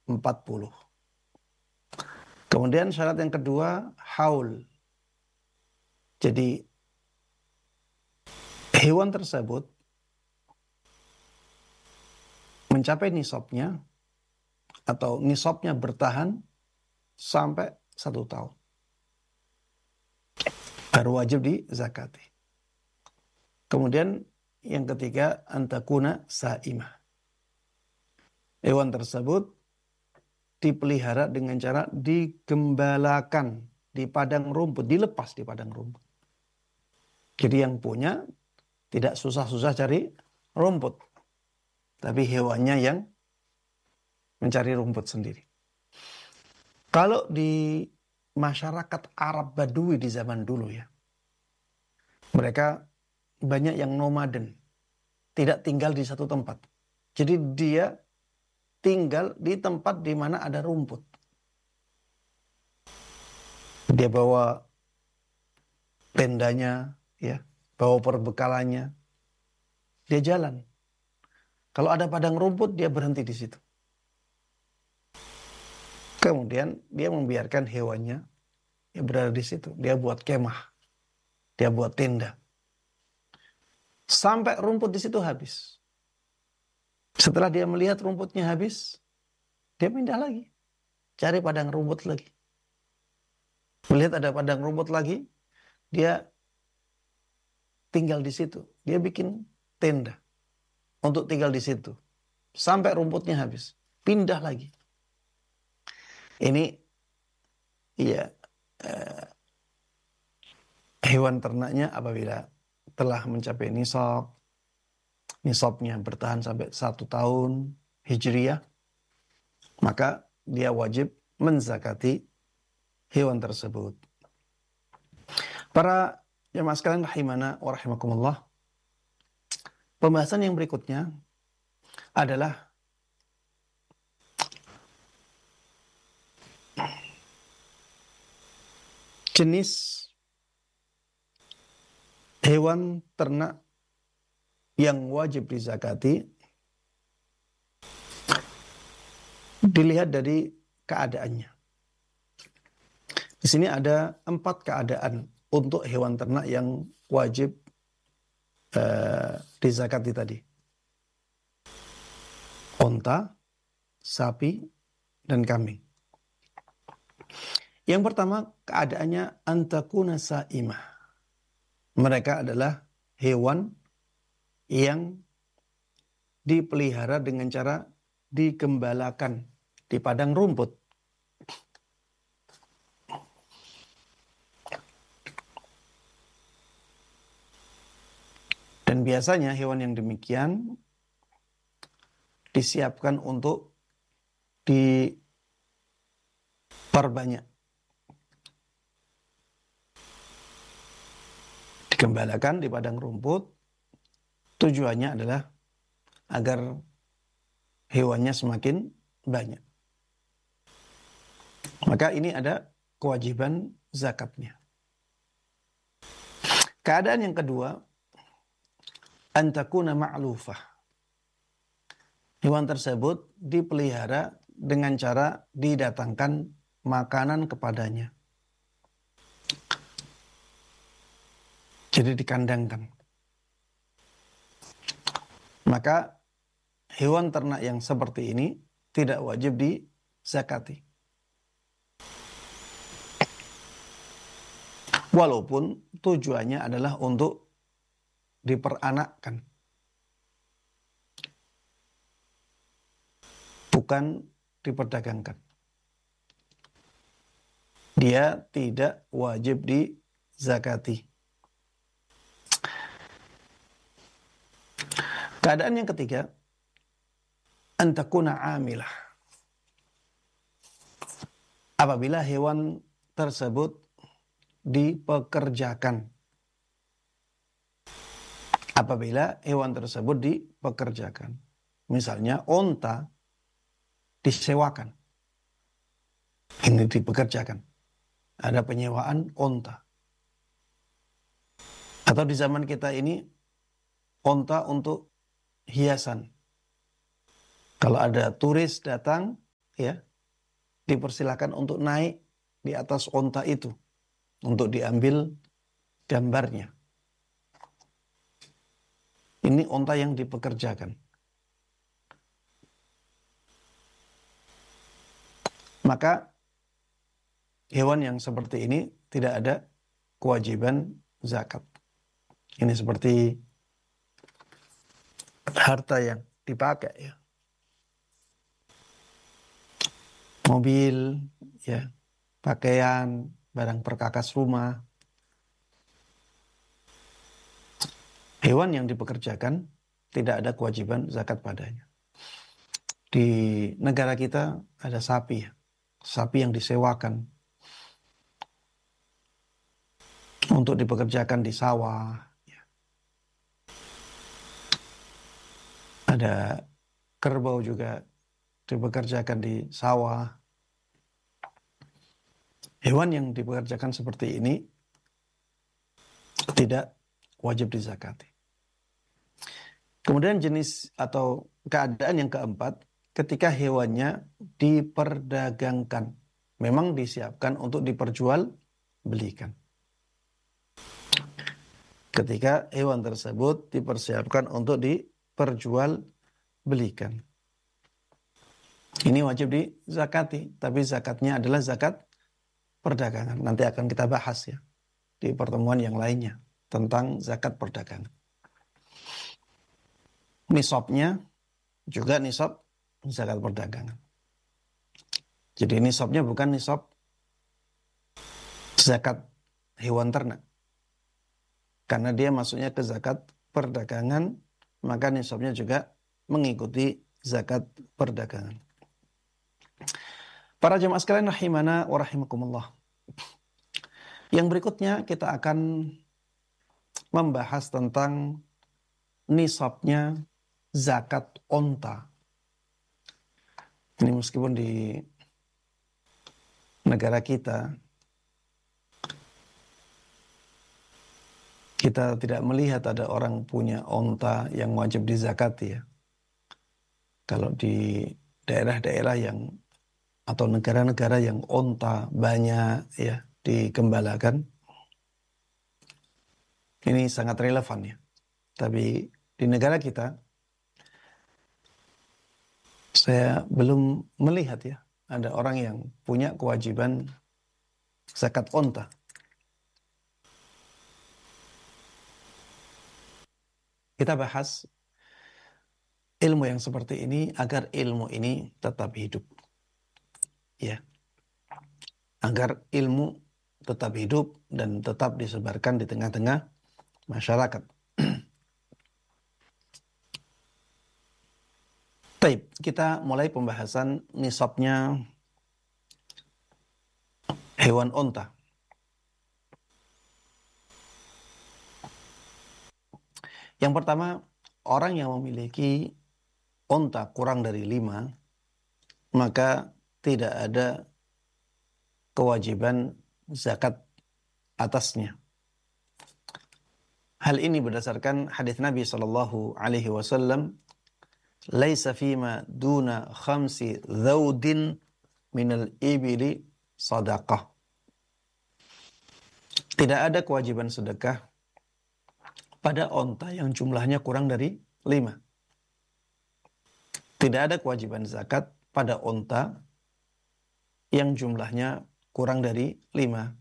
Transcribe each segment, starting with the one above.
40. Kemudian syarat yang kedua, haul. Jadi hewan tersebut mencapai nisabnya atau nisabnya bertahan sampai 1 tahun. Baru wajib dizakati. Kemudian yang ketiga, antakuna sa'imah. Hewan tersebut dipelihara dengan cara digembalakan di padang rumput, dilepas di padang rumput. Jadi yang punya tidak susah-susah cari rumput, tapi hewannya yang mencari rumput sendiri. Kalau di masyarakat Arab Badui di zaman dulu ya, mereka banyak yang nomaden, tidak tinggal di satu tempat. Jadi dia tinggal di tempat di mana ada rumput. Dia bawa tendanya, ya, bawa perbekalannya. Dia jalan. Kalau ada padang rumput, dia berhenti di situ. Kemudian dia membiarkan hewannya yang berada di situ. Dia buat kemah, dia buat tenda. Sampai rumput di situ habis. Setelah dia melihat rumputnya habis, dia pindah lagi. Cari padang rumput lagi. Melihat ada padang rumput lagi, dia tinggal di situ. Dia bikin tenda untuk tinggal di situ. Sampai rumputnya habis. Pindah lagi. Ini ya hewan ternaknya apabila telah mencapai nisabnya bertahan sampai 1 tahun Hijriyah, maka dia wajib menzakati hewan tersebut. Para jemaah sekalian rahimana wa rahimakumullah, pembahasan yang berikutnya adalah jenis hewan ternak yang wajib dizakati dilihat dari keadaannya. Di sini ada 4 keadaan untuk hewan ternak yang wajib dizakati tadi. Onta, sapi, dan kambing. Yang pertama, keadaannya antakuna sa'imah. Mereka adalah hewan yang dipelihara dengan cara digembalakan di padang rumput. Dan biasanya hewan yang demikian disiapkan untuk diperbanyak. Digembalakan di padang rumput, tujuannya adalah agar hewannya semakin banyak. Maka ini ada kewajiban zakatnya. Keadaan yang kedua, antakuna ma'lufah. Hewan tersebut dipelihara dengan cara didatangkan makanan kepadanya. Jadi dikandangkan. Maka hewan ternak yang seperti ini tidak wajib dizakati. Walaupun tujuannya adalah untuk diperanakkan. Bukan diperdagangkan. Dia tidak wajib dizakati. Keadaan yang ketiga, antakuna amilah. Apabila hewan tersebut dipekerjakan. Apabila hewan tersebut dipekerjakan. Misalnya onta disewakan. Ini dipekerjakan. Ada penyewaan onta. Atau di zaman kita ini, onta untuk hiasan. Kalau ada turis datang, ya dipersilakan untuk naik di atas onta itu untuk diambil gambarnya. Ini onta yang dipekerjakan. Maka hewan yang seperti ini tidak ada kewajiban zakat. Ini seperti harta yang dipakai ya. Mobil, ya, pakaian, barang perkakas rumah. Hewan yang dipekerjakan tidak ada kewajiban zakat padanya. Di negara kita ada sapi ya. Sapi yang disewakan untuk dipekerjakan di sawah. Ada kerbau juga dipekerjakan di sawah. Hewan yang dipekerjakan seperti ini tidak wajib dizakati. Kemudian jenis atau keadaan yang keempat, ketika hewannya diperdagangkan. Memang disiapkan untuk diperjualbelikan. Ketika hewan tersebut dipersiapkan untuk diperjualbelikan. Ini wajib dizakati, tapi zakatnya adalah zakat perdagangan. Nanti akan kita bahas ya di pertemuan yang lainnya tentang zakat perdagangan. Nisabnya juga nisab zakat perdagangan. Jadi nisabnya bukan nisab zakat hewan ternak. Karena dia masuknya ke zakat perdagangan, maka nisabnya juga mengikuti zakat perdagangan. Para jemaah sekalian rahimana wa rahimakumullah. Yang berikutnya kita akan membahas tentang nisabnya zakat onta. Ini meskipun di negara kita tidak melihat ada orang punya onta yang wajib dizakati ya. Kalau di daerah-daerah yang atau negara-negara yang onta banyak ya dikembalakan, ini sangat relevan ya. Tapi di negara kita saya belum melihat ya ada orang yang punya kewajiban zakat onta. Kita bahas ilmu yang seperti ini agar ilmu ini tetap hidup. Ya. Agar ilmu tetap hidup dan tetap disebarkan di tengah-tengah masyarakat. Baik, kita mulai pembahasan nisabnya hewan onta. Yang pertama, orang yang memiliki onta kurang dari 5, maka tidak ada kewajiban zakat atasnya. Hal ini berdasarkan hadis Nabi sallallahu alaihi wasallam, "Laisa fima duna khamsi dhaudin minal ibili sadaqah." Tidak ada kewajiban sedekah pada onta yang jumlahnya kurang dari 5. Tidak ada kewajiban zakat pada onta yang jumlahnya kurang dari 5.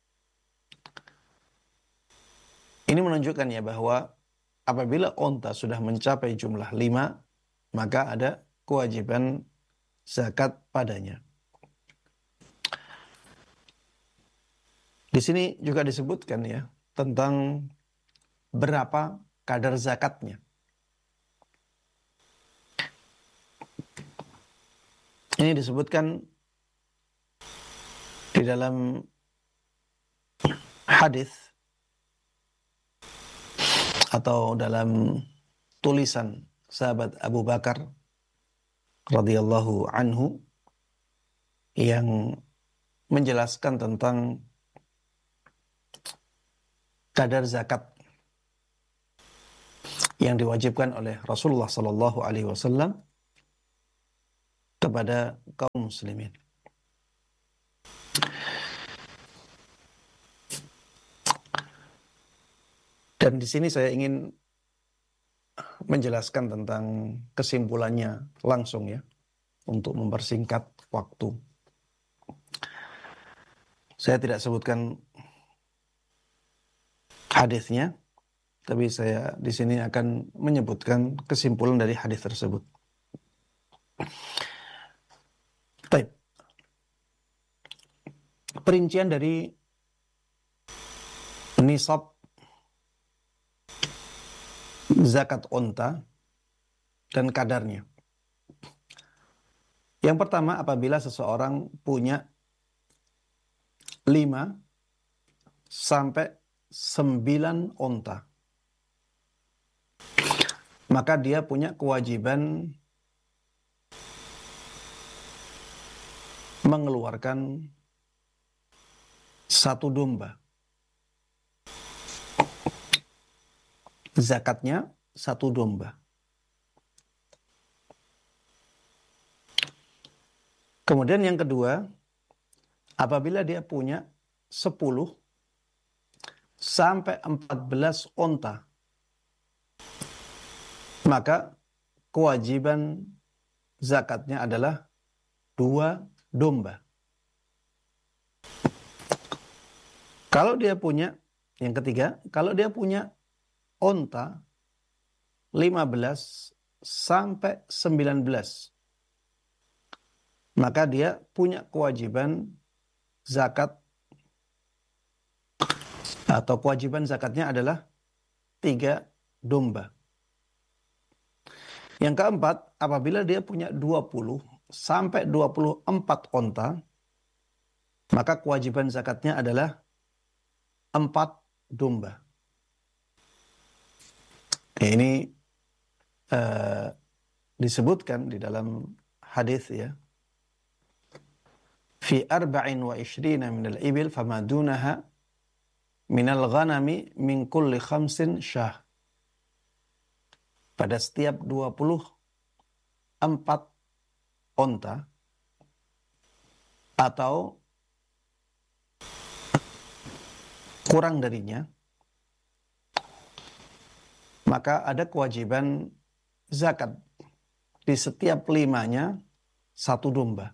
Ini menunjukkan ya bahwa apabila onta sudah mencapai jumlah 5, maka ada kewajiban zakat padanya. Di sini juga disebutkan ya tentang berapa kadar zakatnya. Ini disebutkan di dalam hadis atau dalam tulisan sahabat Abu Bakar radhiyallahu anhu yang menjelaskan tentang kadar zakat yang diwajibkan oleh Rasulullah sallallahu alaihi wasallam. kepada kaum muslimin. Dan di sini saya ingin menjelaskan tentang kesimpulannya langsung ya, untuk mempersingkat waktu. Saya tidak sebutkan hadisnya, tapi saya di sini akan menyebutkan kesimpulan dari hadis tersebut. Baik. Perincian dari nisab zakat unta dan kadarnya. Yang pertama, apabila seseorang punya 5 sampai 9 unta, maka dia punya kewajiban mengeluarkan 1 domba. Zakatnya 1 domba. Kemudian yang kedua, apabila dia punya 10 sampai 14 unta, maka kewajiban zakatnya adalah 2 domba. Kalau dia punya, yang ketiga, kalau dia punya unta 15 sampai 19, maka dia punya kewajiban zakat, atau kewajiban zakatnya adalah 3 domba. Yang keempat, apabila dia punya 20 sampai 24 unta, maka kewajiban zakatnya adalah 4 domba. Ini disebutkan di dalam hadis ya. Fi 24 min al-ibil fama dunaha min al-ghanami min kulli 5 syah. Pada setiap 24 unta atau kurang darinya, maka ada kewajiban zakat di setiap 5-nya 1 domba.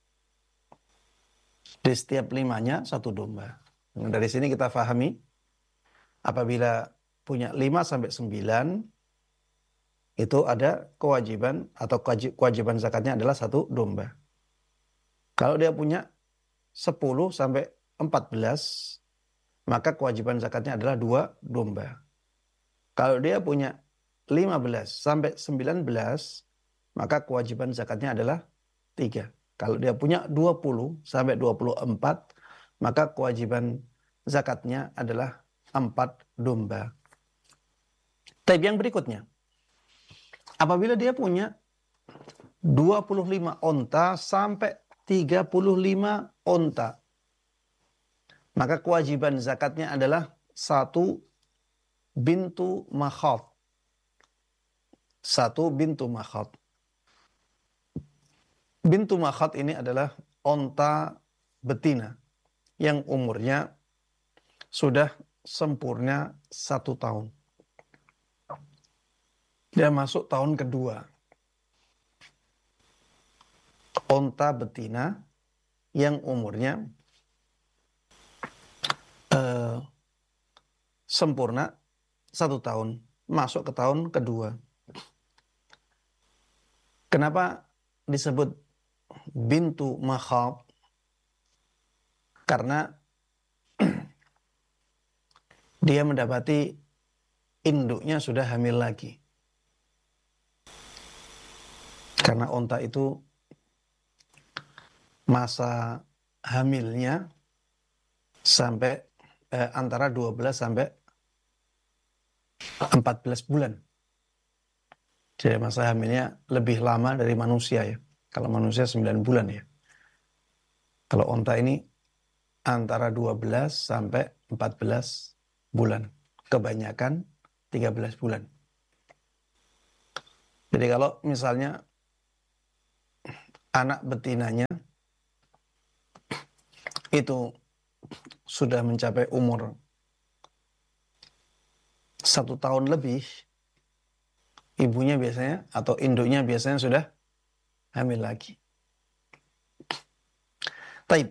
Di setiap 5-nya 1 domba. Nah, dari sini kita fahami, apabila punya 5 sampai 9, itu ada kewajiban, atau kewajiban zakatnya adalah 1 domba. Kalau dia punya 10 sampai 14, maka kewajiban zakatnya adalah 2 domba. Kalau dia punya 15 sampai 19, maka kewajiban zakatnya adalah 3. Kalau dia punya 20 sampai 24, maka kewajiban zakatnya adalah 4 domba. Tapi yang berikutnya, apabila dia punya 25 unta sampai 35 unta, maka kewajiban zakatnya adalah 1 bintu makhad. 1 bintu makhad. Bintu makhad ini adalah unta betina yang umurnya sudah sempurna 1 tahun. Dia masuk tahun kedua. Unta betina yang umurnya sempurna 1 tahun, masuk ke tahun kedua. Kenapa disebut bintu makhad? Karena dia mendapati induknya sudah hamil lagi. Karena unta itu masa hamilnya sampai antara 12 sampai 14 bulan. Jadi masa hamilnya lebih lama dari manusia ya. Kalau manusia 9 bulan ya. Kalau unta ini antara 12 sampai 14 bulan. Kebanyakan 13 bulan. Jadi kalau misalnya anak betinanya itu sudah mencapai umur 1 tahun lebih, ibunya biasanya atau induknya biasanya sudah hamil lagi. Taib.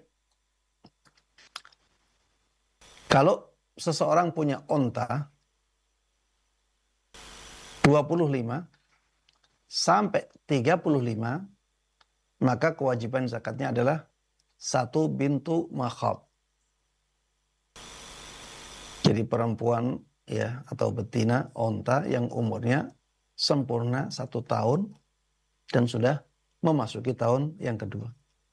Kalau seseorang punya onta 25 sampai 35, maka kewajiban zakatnya adalah 1 bintu makhab. Jadi perempuan ya atau betina onta yang umurnya sempurna 1 tahun dan sudah memasuki tahun yang kedua.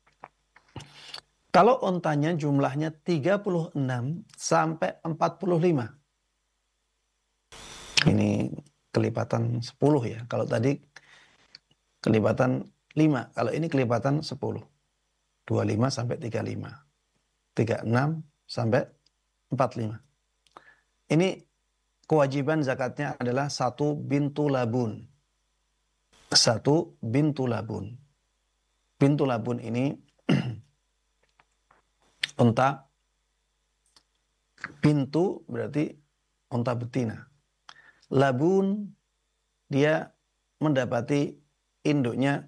Kalau ontanya jumlahnya 36 sampai 45. Ini kelipatan 10 ya. Kalau tadi kelipatan 5, kalau ini kelipatan 10. 25 sampai 35. 36 sampai 45. Ini kewajiban zakatnya adalah 1 bintu labun. 1 bintu labun. Bintu labun ini unta, bintu berarti unta betina. Labun dia mendapati induknya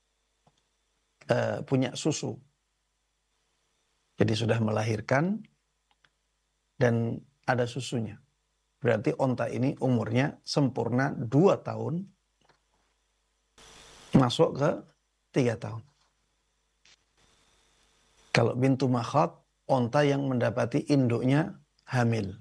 punya susu. Jadi sudah melahirkan dan ada susunya. Berarti unta ini umurnya sempurna 2 tahun masuk ke 3 tahun. Kalau bintu makhad, unta yang mendapati induknya hamil.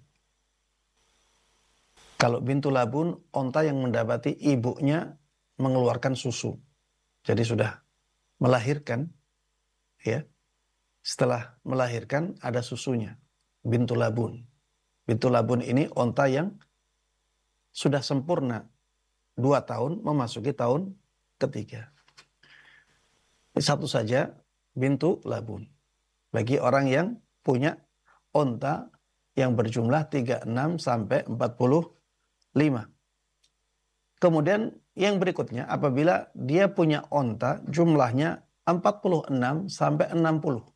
Kalau bintu labun, unta yang mendapati ibunya mengeluarkan susu. Jadi sudah melahirkan, ya. Setelah melahirkan ada susunya. Bintu labun. Bintu labun ini unta yang sudah sempurna 2 tahun memasuki tahun ketiga. Ini satu saja bintu labun. Bagi orang yang punya unta yang berjumlah 36 sampai 45. Kemudian yang berikutnya apabila dia punya unta jumlahnya 46 sampai 60.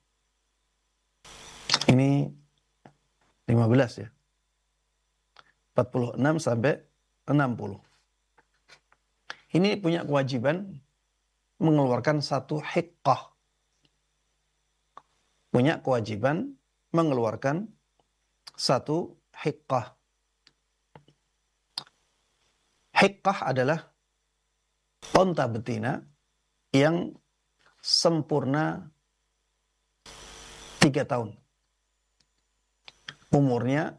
Ini 15 ya. 46 sampai 60. Ini punya kewajiban mengeluarkan 1 hiqqah. Punya kewajiban mengeluarkan 1 hiqqah. Hiqqah adalah unta betina yang sempurna 3 tahun. Umurnya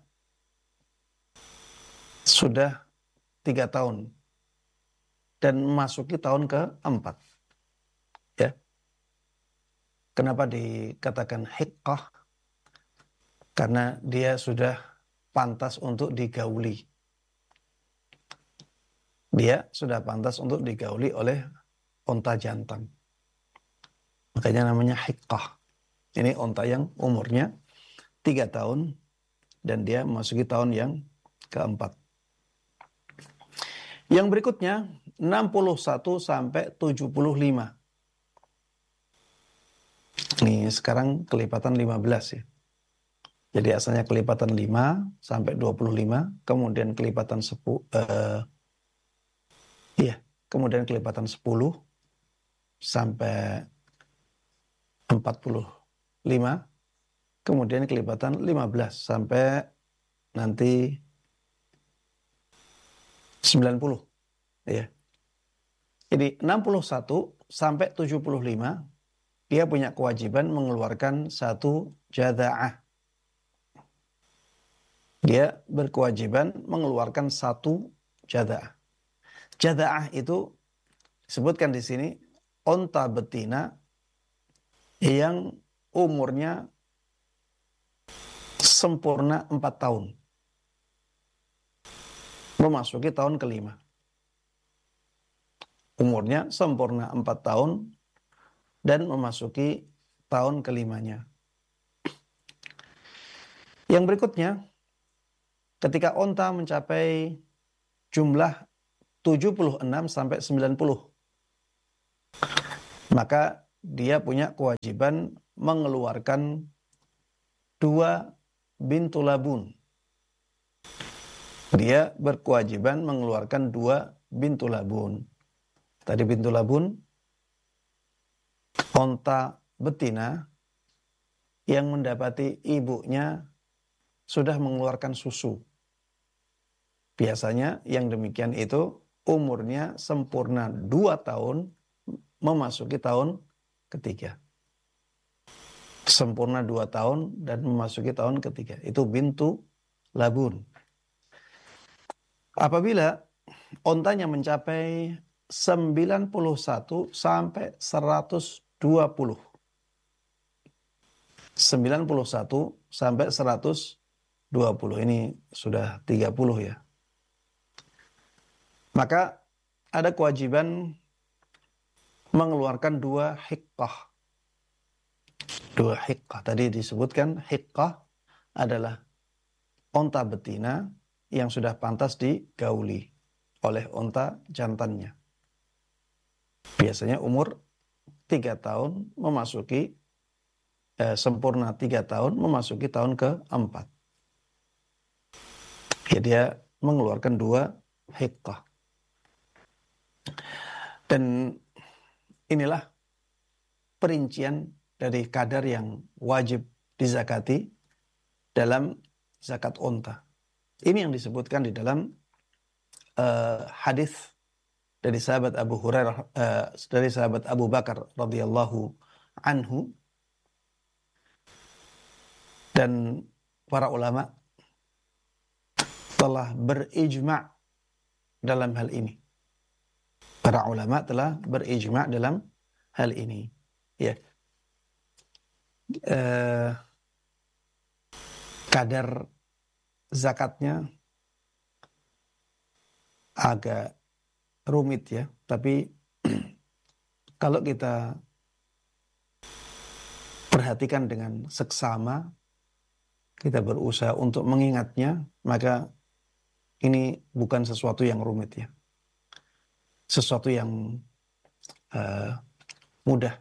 sudah 3 tahun dan memasuki tahun ke-4. Ya. Kenapa dikatakan hiqqah? Karena dia sudah pantas untuk digauli. Dia sudah pantas untuk digauli oleh unta jantan. Makanya namanya hiqqah. Ini unta yang umurnya 3 tahun dan dia memasuki tahun yang ke-4. Yang berikutnya 61 sampai 75. Ini sekarang kelipatan 15 ya. Jadi asalnya kelipatan 5 sampai 25, kemudian kelipatan 10 kemudian kelipatan 10 sampai 45, kemudian kelipatan 15 sampai nanti 90 ya. Jadi 61 sampai 75 dia punya kewajiban mengeluarkan 1 jadza'ah. Dia berkewajiban mengeluarkan 1 jadza'ah. Jadza'ah itu disebutkan di sini unta betina yang umurnya sempurna 4 tahun. Memasuki tahun ke-5. Umurnya sempurna 4 tahun dan memasuki tahun ke-5-nya. Yang berikutnya, ketika unta mencapai jumlah 76 sampai 90, maka dia punya kewajiban mengeluarkan 2 bintu labun. Dia berkewajiban mengeluarkan 2 bintu labun. Tadi bintu labun, onta betina yang mendapati ibunya sudah mengeluarkan susu. Biasanya yang demikian itu umurnya sempurna 2 tahun memasuki tahun ketiga. Sempurna 2 tahun dan memasuki tahun ketiga. Itu bintu labun. Apabila ontanya mencapai 91 sampai 120. 91 sampai 120. Ini sudah 30 ya. Maka ada kewajiban mengeluarkan 2 hiqqah. 2 hiqqah. Tadi disebutkan hiqqah adalah onta betina yang sudah pantas digauli oleh onta jantannya. Biasanya umur 3 tahun memasuki sempurna 3 tahun memasuki tahun ke-4. Ya, dia mengeluarkan 2 hiqqah. Dan inilah perincian dari kadar yang wajib dizakati dalam zakat onta. Ini yang disebutkan di dalam hadis dari sahabat Abu Hurairah, dari sahabat Abu Bakar radhiyallahu anhu, dan para ulama telah berijma' dalam hal ini. Para ulama telah berijma' dalam hal ini. Ya. Kadar zakatnya agak rumit ya, tapi kalau kita perhatikan dengan seksama, kita berusaha untuk mengingatnya, maka ini bukan sesuatu yang rumit ya. Sesuatu yang mudah.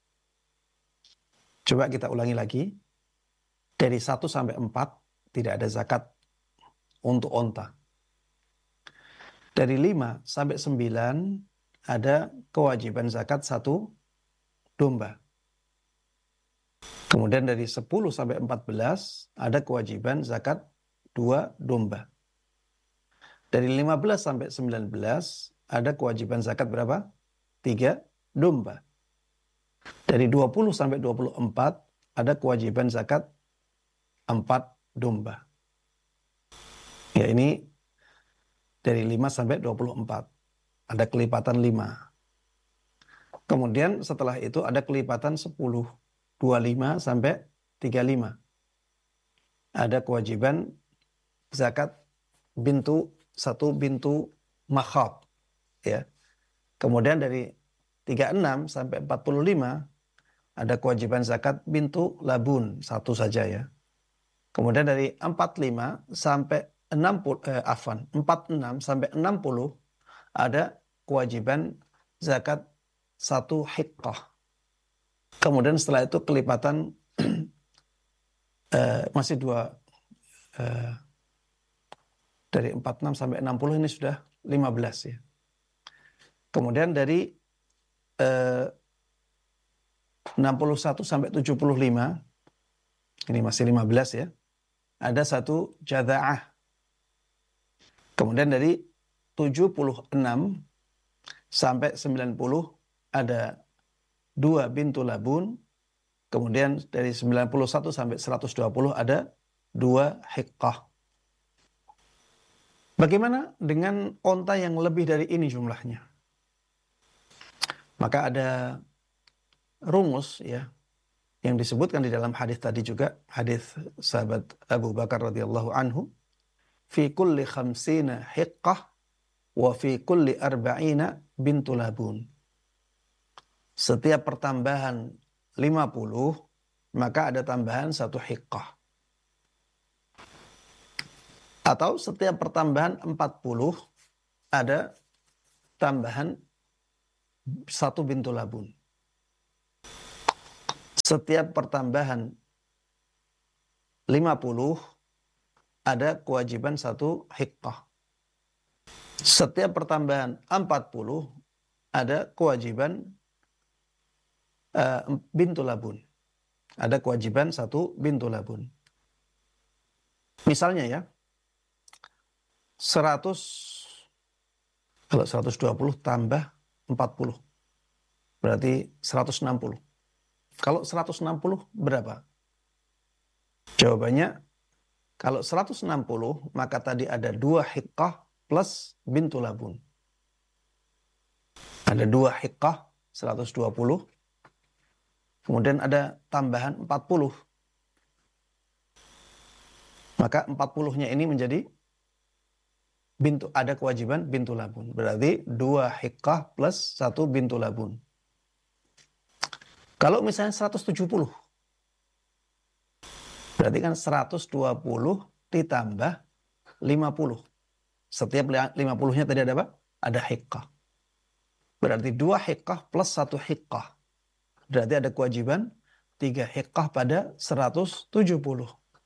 Coba kita ulangi lagi. Dari 1 sampai 4 tidak ada zakat untuk onta. Dari 5 sampai 9 ada kewajiban zakat 1 domba. Kemudian dari 10 sampai 14 ada kewajiban zakat 2 domba. Dari 15 sampai 19 ada kewajiban zakat berapa? 3 domba. Dari 20 sampai 24 ada kewajiban zakat 4 domba. Ya, ini dari 5 sampai 24. Ada kelipatan 5. Kemudian setelah itu ada kelipatan 10. 25 sampai 35. Ada kewajiban zakat 1 bintu makhab. Ya. Kemudian dari 36 sampai 45 ada kewajiban zakat bintu labun, 1 saja ya. Kemudian dari 45 sampai 46 sampai 60 ada kewajiban zakat 1 hiqqah. Kemudian setelah itu kelipatan masih 2 dari 46 sampai 60 ini sudah 15 ya. Kemudian dari 61 sampai 75 ini masih 15 ya. Ada 1 jadza'ah. Kemudian dari 76 sampai 90 ada 2 bintu labun. Kemudian dari 91 sampai 120 ada 2 hiqqah. Bagaimana dengan onta yang lebih dari ini jumlahnya? Maka ada rumus ya yang disebutkan di dalam hadis tadi juga, hadis sahabat Abu Bakar radhiyallahu anhu, fi kulli 50 hiqqah wa fi kulli 40 bintu labun. Setiap pertambahan 50 maka ada tambahan 1 hiqqah. Atau setiap pertambahan 40 ada tambahan 1 bintu labun. setiap pertambahan 50 ada kewajiban 1 hiqqah. Setiap pertambahan 40 ada kewajiban bintu labun. Ada kewajiban 1 bintu labun. Misalnya ya, 100, kalau 120 tambah 40, berarti 160. Kalau 160 berapa? Jawabannya, kalau 160, maka tadi ada 2 hiqqah plus bintu labun. Ada 2 hiqqah, 120. Kemudian ada tambahan 40. Maka 40-nya ini menjadi ada kewajiban bintu labun. Berarti 2 hiqqah plus 1 bintu labun. Kalau misalnya 170, berarti kan 120 ditambah 50. Setiap 50-nya tadi ada apa? Ada hiqqah. Berarti 2 hiqqah plus 1 hiqqah. Berarti ada kewajiban 3 hiqqah pada 170.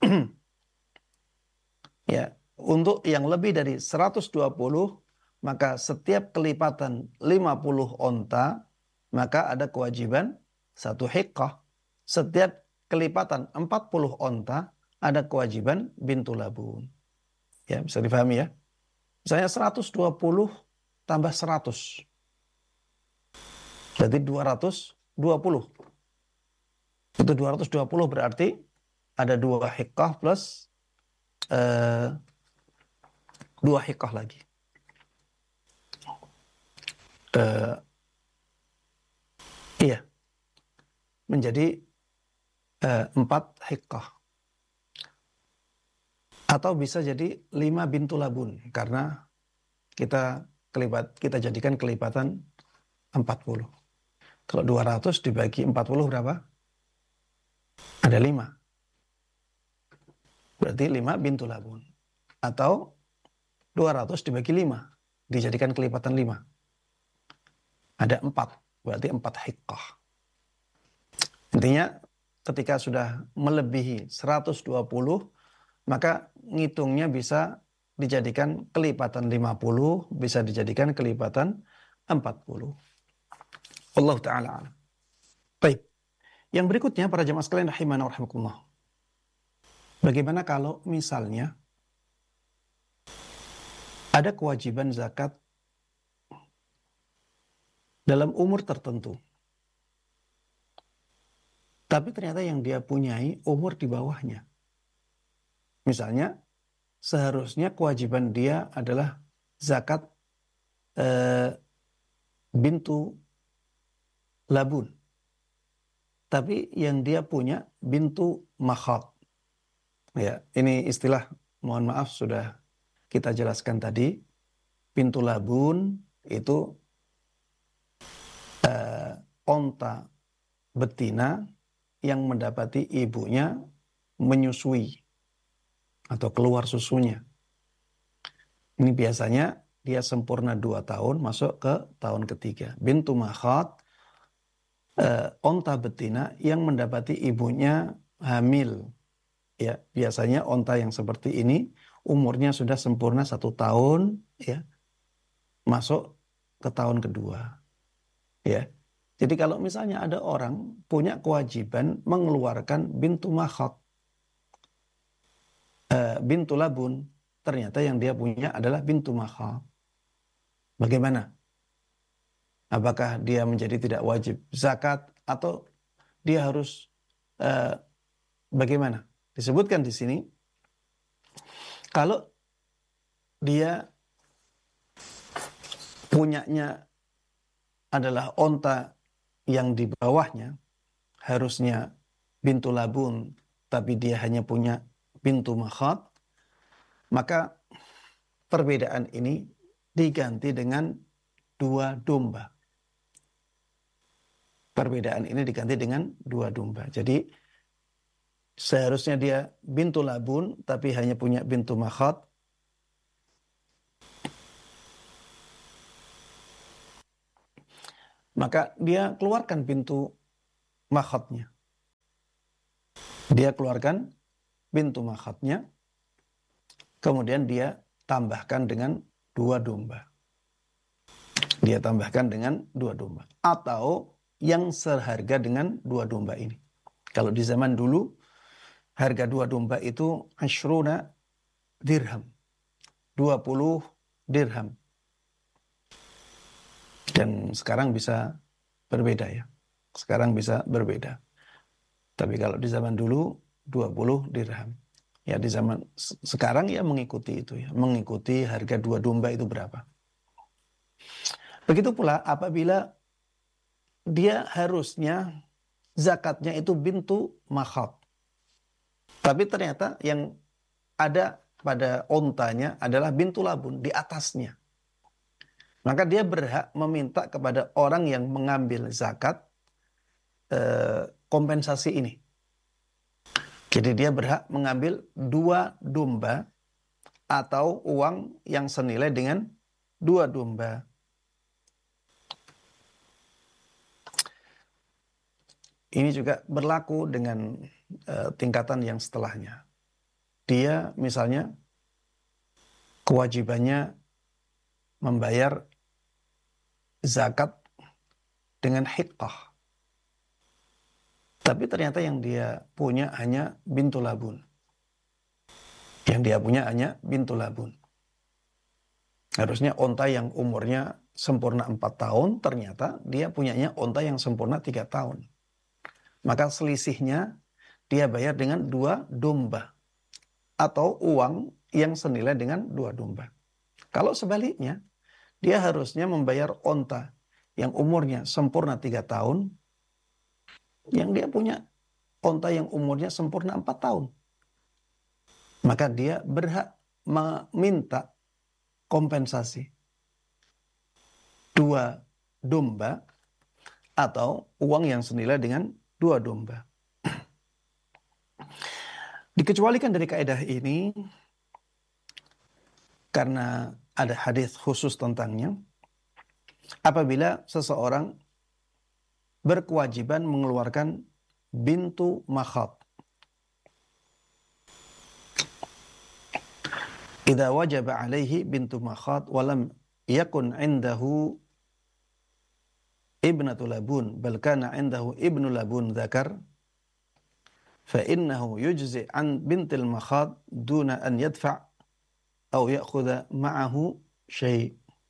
Ya, untuk yang lebih dari 120, maka setiap kelipatan 50 onta, maka ada kewajiban 1 hiqqah. Setiap kelipatan 40 onta, ada kewajiban bintu labun. Ya, bisa difahami ya. Misalnya 120 tambah 100. Berarti 220. Itu 220 berarti ada 2 hiqqah plus 2 hiqqah lagi. Iya, menjadi 4 hiqqah. Atau bisa jadi 5 bintu labun, karena kita jadikan kelipatan 40. Kalau 200 dibagi 40 berapa? Ada 5. Berarti 5 bintu labun. Atau 200 dibagi 5, dijadikan kelipatan 5. Ada 4, berarti 4 hiqqah. Intinya ketika sudah melebihi 120, maka ngitungnya bisa dijadikan kelipatan 50, bisa dijadikan kelipatan 40. Allah Ta'ala alam. Baik. Yang berikutnya para jemaah sekalian rahimana wa rahimakumullah. Bagaimana kalau misalnya ada kewajiban zakat dalam umur tertentu, tapi ternyata yang dia punyai umur di bawahnya. Misalnya, seharusnya kewajiban dia adalah zakat bintu labun. Tapi yang dia punya bintu makhad. Ya, ini istilah, mohon maaf sudah kita jelaskan tadi. Bintu labun itu onta betina yang mendapati ibunya menyusui atau keluar susunya. Ini biasanya dia sempurna 2 tahun masuk ke tahun ketiga. Bintu makhad, onta betina yang mendapati ibunya hamil. Ya, biasanya onta yang seperti ini umurnya sudah sempurna 1 tahun, ya, masuk ke tahun kedua. Ya, jadi kalau misalnya ada orang punya kewajiban mengeluarkan bintu makhad, bintu labun, ternyata yang dia punya adalah bintu makhad. Bagaimana? Apakah dia menjadi tidak wajib zakat atau dia harus bagaimana? Disebutkan di sini, kalau dia punyanya adalah onta yang di bawahnya, harusnya bintu labun, tapi dia hanya punya bintu makhad, maka perbedaan ini diganti dengan 2 domba. Perbedaan ini diganti dengan 2 domba. Jadi seharusnya dia bintu labun tapi hanya punya bintu makhad, maka dia keluarkan bintu makhadnya. Dia keluarkan bintu makhadnya, kemudian dia tambahkan dengan 2 domba. Dia tambahkan dengan 2 domba. Atau yang seharga dengan 2 domba ini. Kalau di zaman dulu, harga 2 domba itu ashruna dirham. 20 dirham. Dan sekarang bisa berbeda ya. Sekarang bisa berbeda. Tapi kalau di zaman dulu 20 dirham. Ya di zaman sekarang ya mengikuti itu ya. Mengikuti harga 2 domba itu berapa. Begitu pula apabila dia harusnya zakatnya itu bintu makhad. Tapi ternyata yang ada pada ontanya adalah bintu labun di atasnya. Maka dia berhak meminta kepada orang yang mengambil zakat kompensasi ini. Jadi dia berhak mengambil 2 domba atau uang yang senilai dengan 2 domba. Ini juga berlaku dengan tingkatan yang setelahnya. Dia misalnya kewajibannya membayar zakat dengan hiqqah. Tapi ternyata yang dia punya hanya bintu labun. Yang dia punya hanya bintu labun. Harusnya onta yang umurnya sempurna 4 tahun, ternyata dia punyanya onta yang sempurna 3 tahun. Maka selisihnya dia bayar dengan 2 domba. Atau uang yang senilai dengan 2 domba. Kalau sebaliknya, dia harusnya membayar onta yang umurnya sempurna 3 tahun, yang dia punya onta yang umurnya sempurna 4 tahun. Maka dia berhak meminta kompensasi 2 domba atau uang yang senilai dengan 2 domba. Dikecualikan dari kaidah ini karena ada hadis khusus tentangnya. Apabila seseorang berkewajiban mengeluarkan bintu makhad. Idza wajaba alaihi bintu makhad walam yakun indahu ibnatu labun bal kana indahu ibnu labun dzakar fa innahu yujzi an bintil makhad duna an yadfa' aw ya'khudha ma'ahu syai'.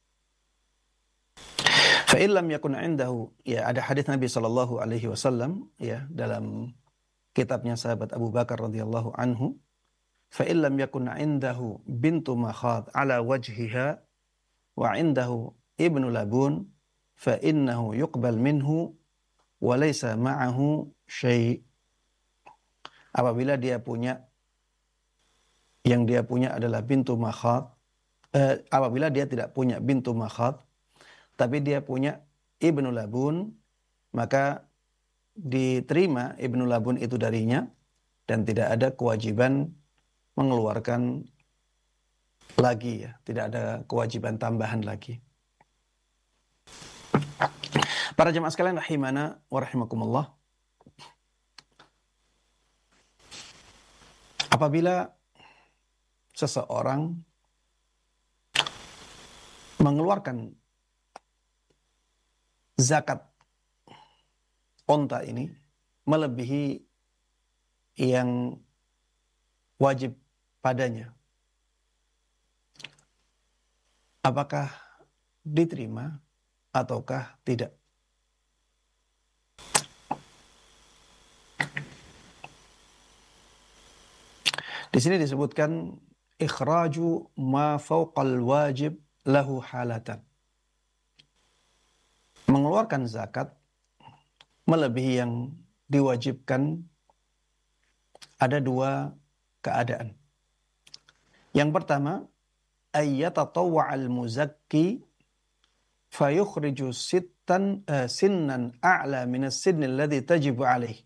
Fa in lam yakun indahu, ya ada hadis Nabi sallallahu alaihi wasallam ya dalam kitabnya sahabat Abu Bakar radhiyallahu anhu, fa in lam yakun indahu bintu makhad ala wajhiha wa indahu ibnu labun fa innahu yuqbal minhu wa laysa ma'ahu syai'. Apabila dia punya yang dia punya adalah bintu makhad, apabila dia tidak punya bintu makhad tapi dia punya ibnu labun, maka diterima ibnu labun itu darinya dan tidak ada kewajiban mengeluarkan lagi ya, tidak ada kewajiban tambahan lagi. Para jemaah sekalian rahimana wa rahimakumullah. Apabila seseorang mengeluarkan zakat onta ini melebihi yang wajib padanya, apakah diterima ataukah tidak? Di sini disebutkan ikhraju ma fawqal wajib lahu halatan. Mengeluarkan zakat melebihi yang diwajibkan ada 2 keadaan. Yang pertama, ayyatatawwa'al muzakki fayukhriju sinnan a'la minas sinni alladhi tajibu alaih.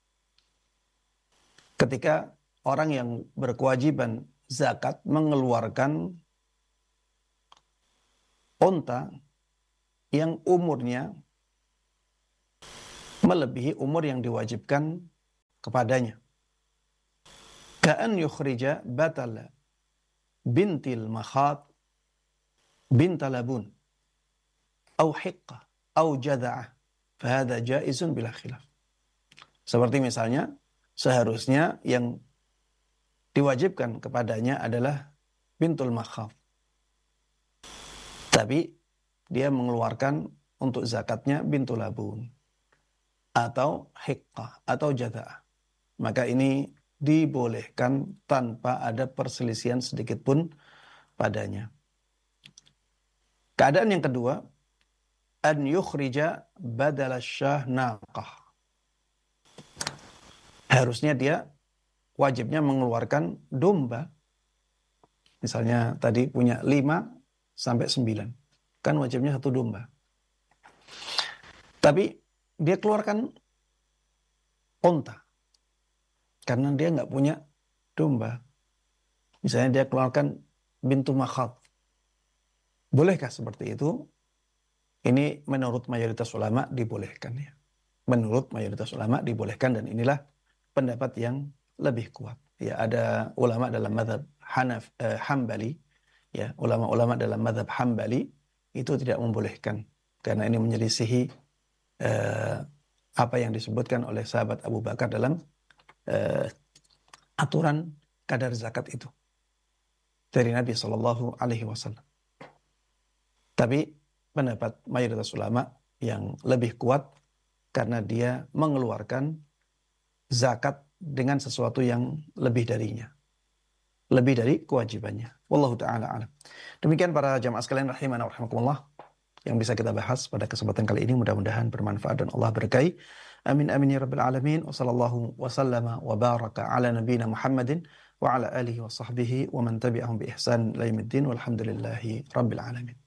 Ketika orang yang berkewajiban zakat mengeluarkan onta yang umurnya melebihi umur yang diwajibkan kepadanya. Ka'an yukhrija batala bintil makhat bintalabun au hiqqah au jada'ah fahada jaizun bila khilaf. Seperti misalnya seharusnya yang diwajibkan kepadanya adalah bintul makhat, tapi dia mengeluarkan untuk zakatnya bintul labun atau hiqqah atau jada'ah, maka ini dibolehkan tanpa ada perselisihan sedikit pun padanya. Keadaan yang kedua, an yukhrija badala syah naqah. Harusnya dia wajibnya mengeluarkan domba. Misalnya tadi punya 5 sampai 9. Kan wajibnya 1 domba. Tapi dia keluarkan onta. Karena dia nggak punya domba. Misalnya dia keluarkan bintu makhat. Bolehkah seperti itu? Ini menurut mayoritas ulama dibolehkan ya. Menurut mayoritas ulama dibolehkan, dan inilah pendapat yang lebih kuat. Ya, ada ulama dalam mazhab Hambali, ya, ulama-ulama dalam mazhab Hambali itu tidak membolehkan karena ini menyelisihi apa yang disebutkan oleh sahabat Abu Bakar dalam aturan kadar zakat itu dari Nabi Shallallahu Alaihi Wasallam. Tapi pendapat mayoritas ulama yang lebih kuat karena dia mengeluarkan zakat dengan sesuatu yang lebih darinya, lebih dari kewajibannya. Wallahu ta'ala alam. Demikian para jamaah sekalian rahimana wa rahimakumullah yang bisa kita bahas pada kesempatan kali ini, mudah-mudahan bermanfaat dan Allah berkahi. Amin amin ya rabbil alamin. Wa sallallahu wa sallama wa baraka ala nabiyyina Muhammadin wa ala alihi wa sahbihi wa man tabi'ahum bi ihsan ila yaumiddin walhamdulillahi rabbil alamin.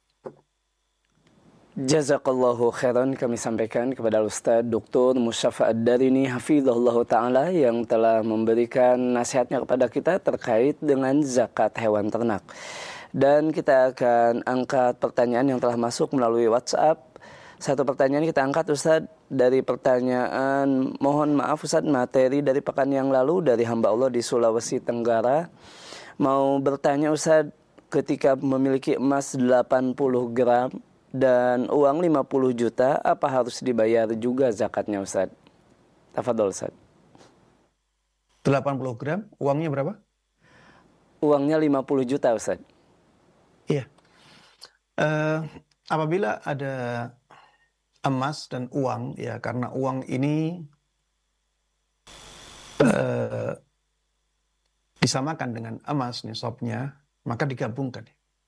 Jazakallahu khairan kami sampaikan kepada Ustaz Dr. Musyafa Ad-Darini hafizahullah ta'ala yang telah memberikan nasihatnya kepada kita terkait dengan zakat hewan ternak. Dan kita akan angkat pertanyaan yang telah masuk melalui WhatsApp. Satu pertanyaan kita angkat Ustaz dari pertanyaan, mohon maaf Ustaz, materi dari pekan yang lalu dari hamba Allah di Sulawesi Tenggara. Mau bertanya Ustaz, ketika memiliki emas 80 gram dan uang 50 juta, apa harus dibayar juga zakatnya Ustaz? Tafadhol Ustaz. 80 gram, uangnya berapa? Uangnya 50 juta Ustaz. Iya. Apabila ada emas dan uang, ya karena uang ini disamakan dengan emas nisabnya, maka digabungkan.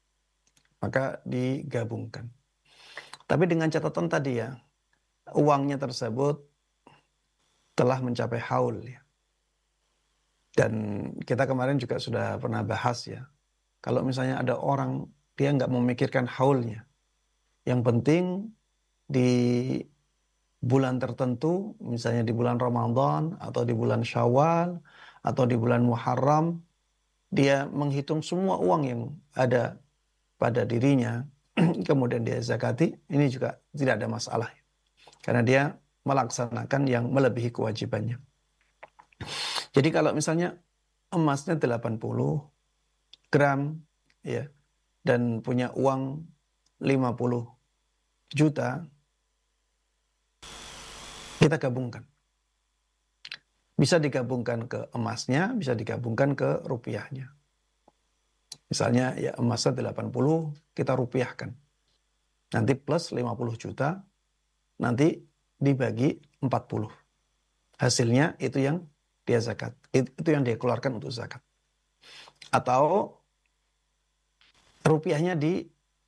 Tapi dengan catatan tadi ya, uangnya tersebut telah mencapai haul ya. Dan kita kemarin juga sudah pernah bahas ya, kalau misalnya ada orang dia nggak memikirkan haulnya, yang penting di bulan tertentu, misalnya di bulan Ramadan atau di bulan Syawal atau di bulan Muharram, dia menghitung semua uang yang ada pada dirinya, kemudian dia zakati, ini juga tidak ada masalah. Karena dia melaksanakan yang melebihi kewajibannya. Jadi kalau misalnya emasnya 80 gram, ya, dan punya uang 50 juta, kita gabungkan. Bisa digabungkan ke emasnya, bisa digabungkan ke rupiahnya. Misalnya ya emasnya 80, kita rupiahkan. Nanti plus 50 juta, nanti dibagi 40. Hasilnya itu yang dia zakat. Itu yang dia keluarkan untuk zakat. Atau rupiahnya di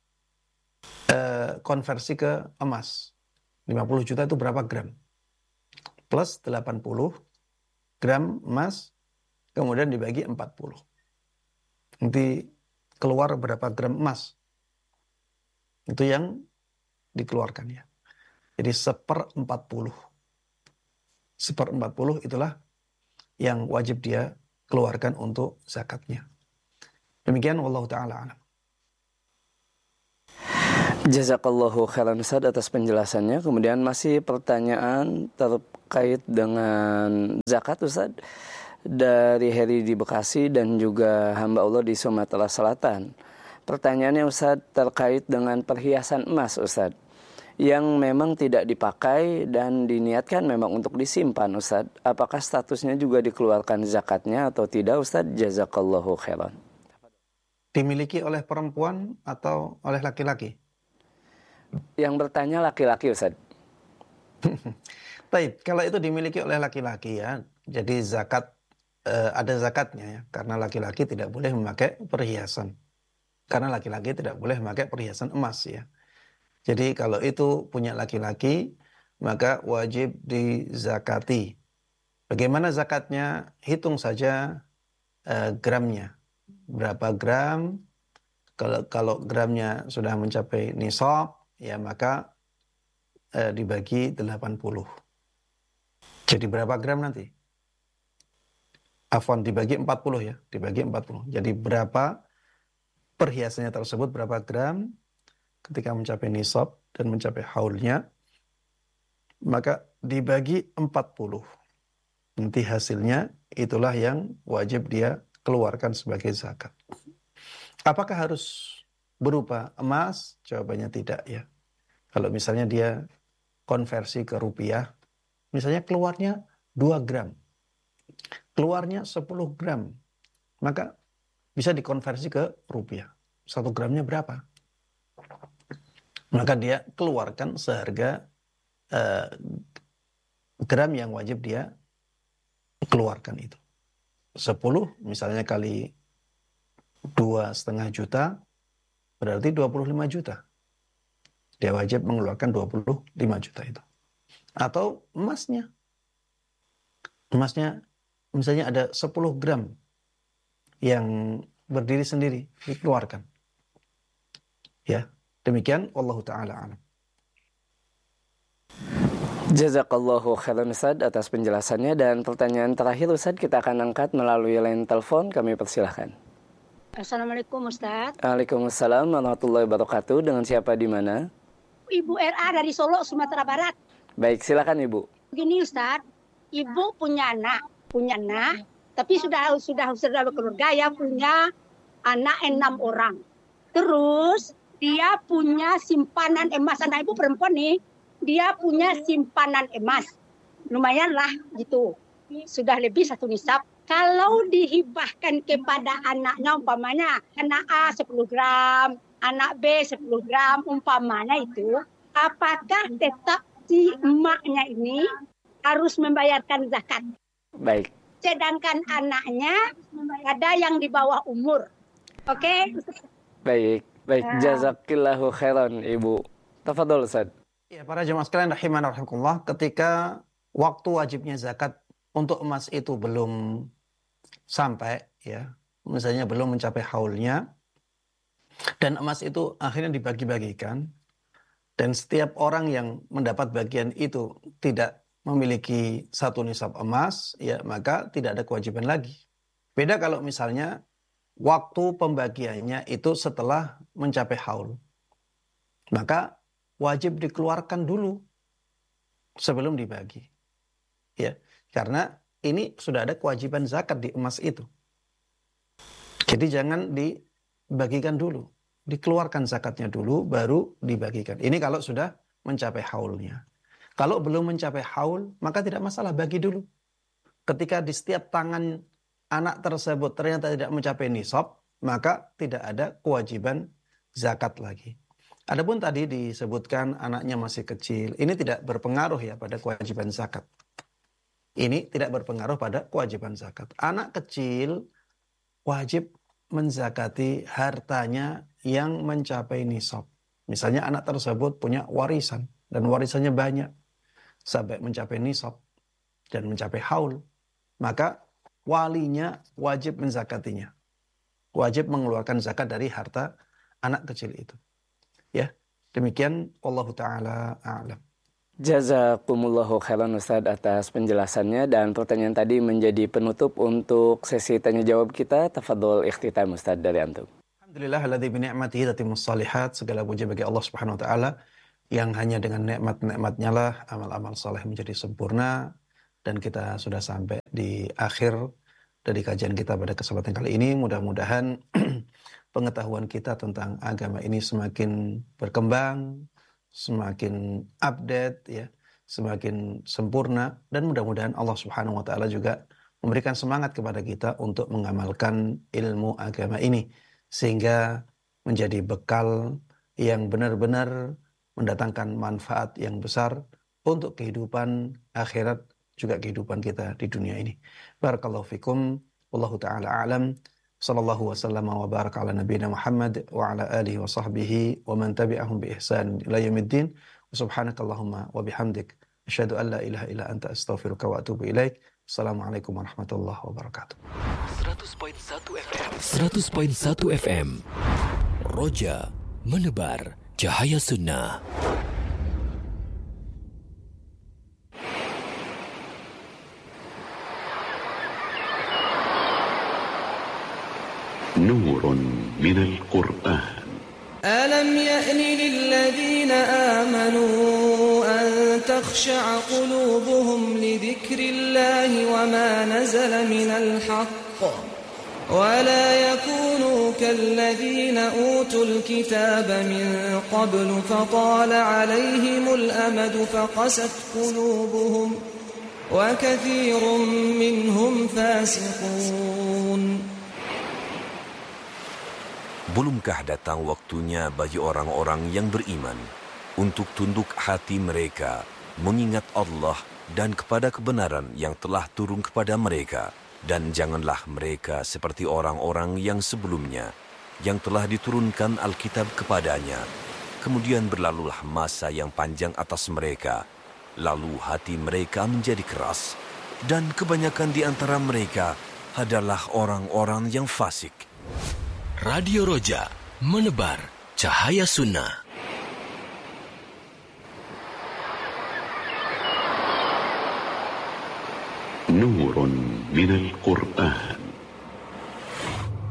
konversi ke emas. 50 juta itu berapa gram? Plus 80 gram emas, kemudian dibagi 40. Nanti keluar berapa gram emas. Itu yang dikeluarkan ya. Jadi 1/40. 1/40 itulah yang wajib dia keluarkan untuk zakatnya. Demikian wallahu ta'ala alam. Jazakallahu khairan Ustaz atas penjelasannya. Kemudian masih pertanyaan terkait dengan zakat Ustaz dari Heri di Bekasi dan juga hamba Allah di Sumatera Selatan. Pertanyaannya Ustaz terkait dengan perhiasan emas Ustaz yang memang tidak dipakai dan diniatkan memang untuk disimpan Ustaz. Apakah statusnya juga dikeluarkan zakatnya atau tidak Ustaz? Jazakallahu khairan. Dimiliki oleh perempuan atau oleh laki-laki? Yang bertanya laki-laki Ustaz. Baik, kalau itu dimiliki oleh laki-laki ya, jadi zakat ada zakatnya ya, karena laki-laki tidak boleh memakai perhiasan. Karena laki-laki tidak boleh memakai perhiasan emas ya. Jadi kalau itu punya laki-laki, maka wajib dizakati. Bagaimana zakatnya? Hitung saja gramnya. Berapa gram? Kalau gramnya sudah mencapai nisab, ya maka dibagi 80. Jadi berapa gram nanti? Afwan, dibagi 40 ya, dibagi 40. Jadi berapa perhiasannya tersebut, berapa gram ketika mencapai nisab dan mencapai haulnya, maka dibagi 40. Nanti hasilnya itulah yang wajib dia keluarkan sebagai zakat. Apakah harus berupa emas? Jawabannya tidak ya. Kalau misalnya dia konversi ke rupiah, misalnya keluarnya 2 gram, keluarnya 10 gram, maka bisa dikonversi ke rupiah. 1 gramnya berapa? Maka dia keluarkan seharga gram yang wajib dia keluarkan itu. 10 misalnya kali 2,5 juta, berarti 25 juta. Dia wajib mengeluarkan 25 juta itu. Atau emasnya. Emasnya misalnya ada 10 gram yang berdiri sendiri, dikeluarkan. Ya, demikian wallahu taala alam. Jazakallahu khairan Ustaz atas penjelasannya, dan pertanyaan terakhir Ustaz kita akan angkat melalui line telepon, kami persilahkan. Assalamualaikum Ustaz. Waalaikumsalam warahmatullahi wabarakatuh. Dengan siapa di mana? Ibu RA dari Solo, Sumatera Barat. Baik, silakan Ibu. Begini Ustaz, Ibu punya anak, tapi sudah berkeluarga ya, punya anak 6 orang. Terus dia punya simpanan emas, anak Ibu perempuan nih, dia punya simpanan emas. Lumayan lah gitu. Sudah lebih 1 nisab. Kalau dihibahkan kepada anaknya, umpamanya anak A 10 gram, anak B 10 gram, umpamanya itu, apakah tetap si emaknya ini harus membayarkan zakat? Baik. Sedangkan anaknya ada yang di bawah umur. Oke? Baik. Jazakillahu khairan Ibu. Tafadhol Ustaz. Ya, para jemaah sekalian rahimana rahimakumullah, ketika waktu wajibnya zakat untuk emas itu belum sampai ya, misalnya belum mencapai haulnya, dan emas itu akhirnya dibagi-bagikan, dan setiap orang yang mendapat bagian itu tidak memiliki 1 nisab emas, ya maka tidak ada kewajiban lagi. Beda kalau misalnya waktu pembagiannya itu setelah mencapai haul, maka wajib dikeluarkan dulu sebelum dibagi. Ya, karena ini sudah ada kewajiban zakat di emas itu. Jadi jangan dibagikan dulu, dikeluarkan zakatnya dulu baru dibagikan. Ini kalau sudah mencapai haulnya. Kalau belum mencapai haul, maka tidak masalah, bagi dulu. Ketika di setiap tangan anak tersebut ternyata tidak mencapai nisab, maka tidak ada kewajiban zakat lagi. Adapun tadi disebutkan anaknya masih kecil, ini tidak berpengaruh ya pada kewajiban zakat. Ini tidak berpengaruh pada kewajiban zakat. Anak kecil wajib menzakati hartanya yang mencapai nisab. Misalnya anak tersebut punya warisan dan warisannya banyak sampai mencapai nisab dan mencapai haul, maka walinya wajib menzakatinya. Wajib mengeluarkan zakat dari harta anak kecil itu. Ya, demikian wallahu taala a'lam. Jazakumullahu khairan Ustaz atas penjelasannya, dan pertanyaan tadi menjadi penutup untuk sesi tanya jawab kita. Tafadhol ikhtitam Ustaz dari antum. Alhamdulillahilladzi bi ni'matihi tatimmus shalihat. Segala puji bagi Allah Subhanahu wa taala yang hanya dengan nikmat-nikmatnya lah amal-amal saleh menjadi sempurna, dan kita sudah sampai di akhir dari kajian kita pada kesempatan kali ini. Mudah-mudahan pengetahuan kita tentang agama ini semakin berkembang, semakin update, ya, semakin sempurna, dan mudah-mudahan Allah Subhanahu wa taala juga memberikan semangat kepada kita untuk mengamalkan ilmu agama ini sehingga menjadi bekal yang benar-benar mendatangkan manfaat yang besar untuk kehidupan akhirat juga kehidupan kita di dunia ini. Barakallahu fikum, wallahu taala a'lam. Sallallahu wasallam wa baraka ala nabiyina Muhammad wa ala alihi wa sahbihi wa man tabi'ahum bi ihsan ila yaumiddin. Subhanakallahumma wa bihamdik asyhadu an la ilaha illa anta astaghfiruka wa atubu ilaik. Assalamualaikum warahmatullahi wabarakatuh. 100.1 FM. Roja menebar cahaya sunnah. نور من القرآن. ألم يأن للذين آمنوا أن تخشع قلوبهم لذكر الله وما نزل من الحق ولا يكونوا كالذين أوتوا الكتاب من قبل فطال عليهم الأمد فقست قلوبهم وكثير منهم فاسقون. Belumkah datang waktunya bagi orang-orang yang beriman untuk tunduk hati mereka mengingat Allah dan kepada kebenaran yang telah turun kepada mereka, dan janganlah mereka seperti orang-orang yang sebelumnya yang telah diturunkan Alkitab kepadanya. Kemudian berlalulah masa yang panjang atas mereka, lalu hati mereka menjadi keras, dan kebanyakan di antara mereka adalah orang-orang yang fasik. Radio Roja menebar cahaya sunnah. نور من القرآن.